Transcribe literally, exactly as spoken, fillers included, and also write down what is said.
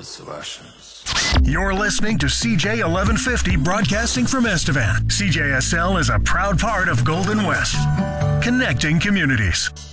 was Russians. You're listening to C J eleven fifty broadcasting from Estevan. C J S L is a proud part of Golden West, connecting communities.